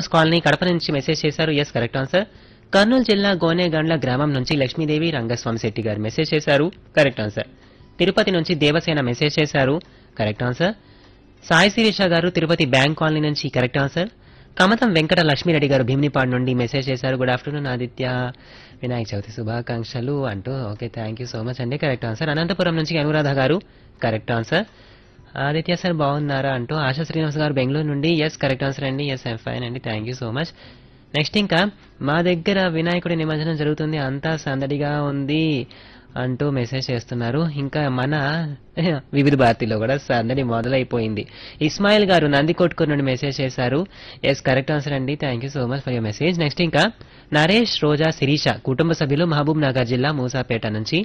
Colony Kadapa నుంచి message చేశారు. Yes correct answer. Kurnool జిల్లా గోనేగండ్ల గ్రామం నుంచి లక్ష్మీదేవి రంగస్వామి శెట్టి గారు మెసేజ్ చేశారు. Correct answer. తిరుపతి నుంచి దేవసేన మెసేజ్ చేశారు. Correct answer. సాయి శిరీష గారు తిరుపతి బ్యాంక్ కాలనీ నుంచి కరెక్ట్ ఆన్సర్. కమతం వెంకట లక్ష్మీరెడ్డి గారు భీమినిపాడు నుండి మెసేజ్ చేశారు. గుడ్ ఆఫ్టర్నూన్ ఆదిత్య, వినాయక చవితి శుభాకాంక్షలు అంటూ. Okay, thank you so much అండి. Correct answer. అనంతపురం నుంచి అనురాధ గారు కరెక్ట్ ఆన్సర్. ఆదిత్య సార్ బాగున్నారా అంటూ ఆశా శ్రీనివాస్ గారు బెంగళూరు నుండి ఎస్ కరెక్ట్ ఆన్సర్ అండి. ఎస్ ఐఎమ్ ఫైన్ అండి, thank you so much. Next ఇంకా మా దగ్గర వినాయకుడి నిమజ్జనం జరుగుతుంది, అంతా సందడిగా ఉంది అంటూ మెసేజ్ చేస్తున్నారు. ఇంకా మన వివిధ భారతిలో కూడా సందడి మొదలైపోయింది. ఇస్మాయిల్ గారు నందికొట్కూరు నుండి మెసేజ్ చేశారు. ఎస్ కరెక్ట్ ఆన్సర్ అండి, thank you so much for your message. Next ఇంకా నరేష్, రోజా, శిరీష కుటుంబ సభ్యులు మహబూబ్ నగర్ జిల్లా మూసాపేట నుంచి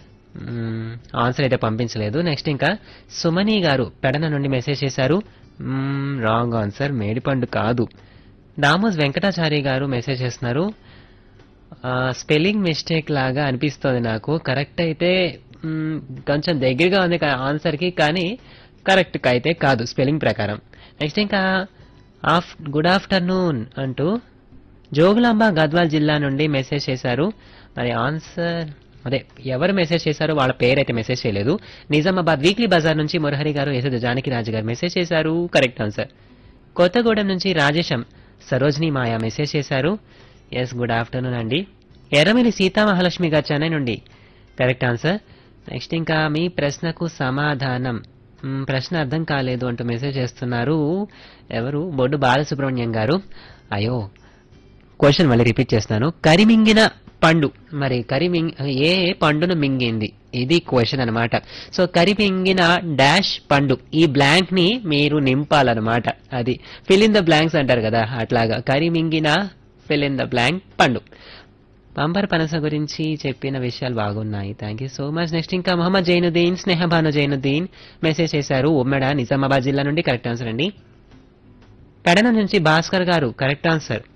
ఆన్సర్ అయితే పంపించలేదు. నెక్స్ట్ ఇంకా సుమని గారు పెడన నుండి మెసేజ్ చేశారు. రాంగ్ ఆన్సర్, మేడిపండు కాదు. దామోస్ వెంకటాచారి గారు మెసేజ్ చేస్తున్నారు. స్పెల్లింగ్ మిస్టేక్ లాగా అనిపిస్తుంది నాకు. కరెక్ట్ అయితే కొంచెం దగ్గరగా ఉంది ఆన్సర్ కి, కానీ కరెక్ట్ అయితే కాదు స్పెల్లింగ్ ప్రకారం. నెక్స్ట్ ఇంకా గుడ్ ఆఫ్టర్నూన్ అంటూ జోగులాంబ గద్వాల్ జిల్లా నుండి మెసేజ్ చేశారు. మరి ఆన్సర్ అదే ఎవరు మెసేజ్ చేశారో వాళ్ళ పేరైతే మెసేజ్ చేయలేదు. నిజామాబాద్ వీక్లీ బజార్ నుంచి మురహరి గారు, యశోద జానకి రాజు గారు మెసేజ్ చేశారు. Correct answer. కొత్తగూడెం నుంచి రాజేశం, సరోజిని మాయా మెసేజ్ చేశారు. ఎస్ గుడ్ ఆఫ్టర్నూన్ అండి. ఎర్రమిలి సీతామహాలక్ష్మి గారు చెన్నై నుండి కరెక్ట్ ఆన్సర్. నెక్స్ట్ ఇంకా మీ ప్రశ్నకు సమాధానం, ప్రశ్న అర్థం కాలేదు అంటూ మెసేజ్ చేస్తున్నారు. ఎవరు? బొడ్డు బాలసుబ్రహ్మణ్యం గారు. అయ్యో, క్వశ్చన్ మళ్ళీ రిపీట్ చేస్తాను. కరిమింగిన పండు, మరి ఏ పండును మింగింది, ఇది క్వశ్చన్ అనమాట. సో కరిమింగిన డాష్ పండు, ఈ బ్లాంక్ ని మీరు నింపాలన్నమాట. అది ఫిల్ ఇన్ ద బ్లాంక్స్ అంటారు కదా, అట్లాగా కరిమింగిన ఫిల్ ఇన్ ద బ్లాంక్ పండు. పంపర్ పనస గురించి చెప్పిన విషయాలు బాగున్నాయి, thank you so much. Next ఇంకా మొహమ్మద్ జైనుద్దీన్, స్నేహబాను జైనుద్దీన్ మెసేజ్ చేశారు. ఉమ్మెడ నిజామాబాద్ జిల్లా నుండి కరెక్ట్ ఆన్సర్ అండి. పెడన నుంచి భాస్కర్ గారు కరెక్ట్ ఆన్సర్.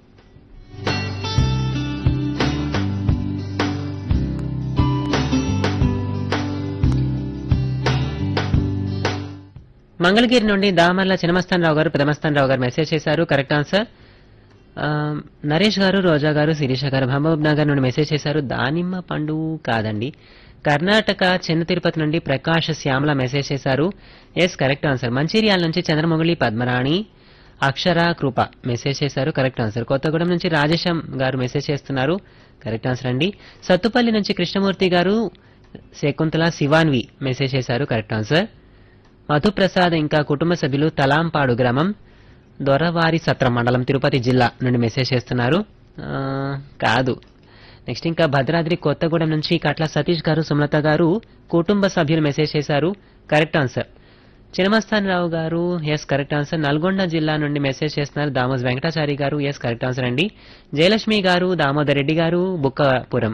మంగళగిరి నుండి దామర్ల చినమస్తానరావు గారు, పెదమస్తానరావు గారు మెసేజ్ చేశారు. Correct answer. నరేష్ గారు, రోజా గారు, శిరీష గారు మహబూబ్ నగర్ నుండి మెసేజ్ చేశారు. దానిమ్మ పండు కాదండి. కర్ణాటక చిన్న తిరుపతి నుండి ప్రకాష్ శ్యామల మెసేజ్ చేశారు. Yes correct answer. మంచిర్యాల నుంచి చంద్రమొగలి, పద్మరాణి, అక్షర, కృప మెసేజ్ చేశారు. Correct answer. కొత్తగూడెం నుంచి రాజేశం గారు మెసేజ్ చేస్తున్నారు. కరెక్ట్ ఆన్సర్ అండి. సత్తుపల్లి నుంచి కృష్ణమూర్తి గారు, శకుంతల, శివాన్వి మెసేజ్ చేశారు. Correct answer. మధుప్రసాద్ ఇంకా కుటుంబ సభ్యులు తలాంపాడు గ్రామం, దొరవారి సత్రం మండలం, తిరుపతి జిల్లా నుండి మెసేజ్ చేస్తున్నారు. కాదు. నెక్స్ట్ ఇంకా భద్రాద్రి కొత్తగూడెం నుంచి కట్ల సతీష్ గారు, సుమలత గారు కుటుంబ సభ్యులు మెసేజ్ చేశారు. Correct answer. చినమస్తానరావు గారు ఎస్ కరెక్ట్ ఆన్సర్. నల్గొండ జిల్లా నుండి మెసేజ్ చేస్తున్నారు. దామోస్ వెంకటాచారి గారు ఎస్ కరెక్ట్ ఆన్సర్ అండి. జయలక్ష్మి గారు, దామోదర్ రెడ్డి గారు బుక్కపురం,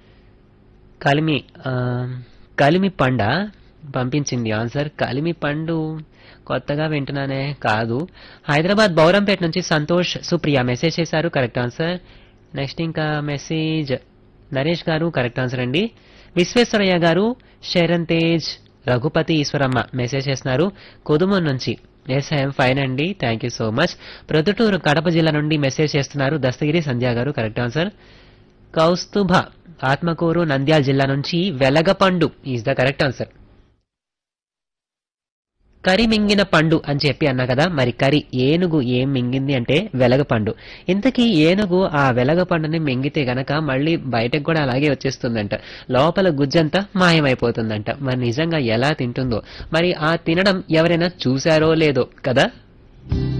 కలిమి పండ పంపించింది ఆన్సర్. కలిమి పండు కొత్తగా వింటున్నానే, కాదు. హైదరాబాద్ బౌరంపేట నుంచి సంతోష్, సుప్రియ మెసేజ్ చేశారు. Correct answer. నెక్స్ట్ ఇంకా మెసేజ్ నరేష్ గారు కరెక్ట్ ఆన్సర్ అండి. విశ్వేశ్వరయ్య గారు, శరణ్ తేజ్, రఘుపతి, ఈశ్వరమ్మ మెసేజ్ చేస్తున్నారు కొదుమూరు నుంచి. ఎస్ ఐఎమ్ ఫైన్ అండి, thank you so much. Proddatur Kadapa జిల్లా నుండి మెసేజ్ చేస్తున్నారు దస్తగిరి సంధ్య గారు. Correct answer. కౌస్తుభ, ఆత్మకూరు, నంద్యాల జిల్లా నుంచి వెలగపండు ఈజ్ ద కరెక్ట్ ఆన్సర్. కరి మింగిన పండు అని చెప్పి అన్నా కదా, మరి కరి ఏనుగు ఏం మింగింది అంటే వెలగపండు. ఇంతకీ ఏనుగు ఆ వెలగపండుని మింగితే గనక మళ్ళీ బయటకు కూడా అలాగే వచ్చేస్తుందంట, లోపల గుజ్జంతా మాయమైపోతుందంట. మరి నిజంగా ఎలా తింటుందో, మరి ఆ తినడం ఎవరైనా చూశారో లేదో కదా.